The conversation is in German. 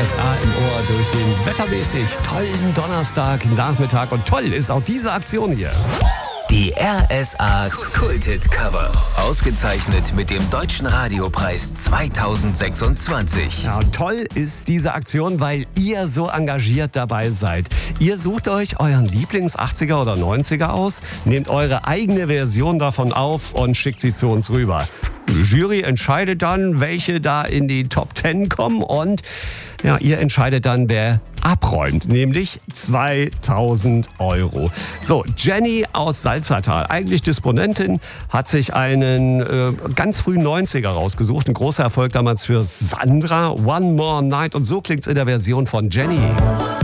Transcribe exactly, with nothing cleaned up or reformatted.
S A im Ohr durch den wettermäßig tollen Donnerstagnachmittag. Und toll ist auch diese Aktion hier. Die R S A Kulthit Cover. Ausgezeichnet mit dem Deutschen Radiopreis zweitausendsechsundzwanzig. Ja, und toll ist diese Aktion, weil ihr so engagiert dabei seid. Ihr sucht euch euren Lieblings-achtziger oder neunziger aus, nehmt eure eigene Version davon auf und schickt sie zu uns rüber. Die Jury entscheidet dann, welche da in die Top Ten kommen und ja, ihr entscheidet dann, wer abräumt, nämlich zweitausend Euro. So, Jenny aus Salzertal, eigentlich Disponentin, hat sich einen äh, ganz frühen neunziger rausgesucht. Ein großer Erfolg damals für Sandra, One More Night. Und so klingt's in der Version von Jenny.